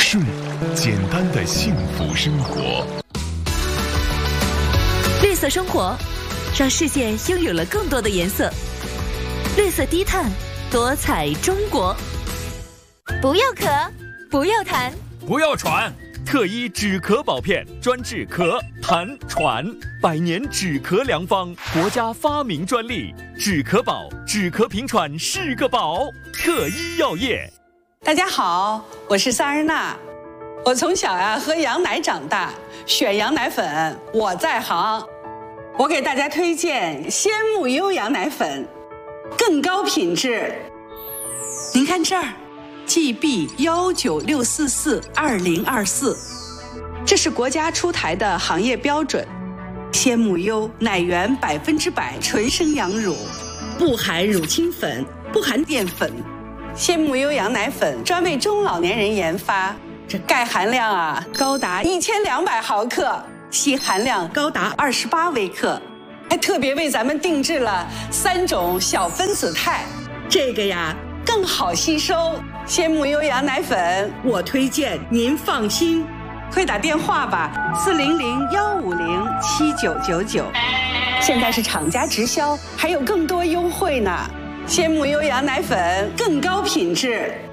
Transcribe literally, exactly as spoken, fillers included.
顺简单的幸福生活。 绿色生活，让世界拥有了更多的颜色。绿色低碳，多彩中国。 不要咳，不要痰， 不要喘。特一止咳宝片，专治咳、痰、喘，百年止咳良方，国家发明专利。止咳宝，止咳平喘是个宝。特一药业。 大家好，我是萨日娜。我从小呀、啊、喝羊奶长大，选羊奶粉我在行。我给大家推荐鲜木优羊奶粉，更高品质。您看这儿 G B 一九六四四二零二四，这是国家出台的行业标准。鲜木优奶源百分之百纯生羊乳，不含乳清粉，不含淀粉。鲜木优羊奶粉专为中老年人研发，这钙含量啊高达一千两百毫克，硒含量高达二十八微克，还特别为咱们定制了三种小分子肽，这个呀更好吸收。鲜木优羊奶粉，我推荐您放心，快打电话吧，四零零幺五零七九九九。现在是厂家直销，还有更多优惠呢。鲜木优羊奶粉更高品质。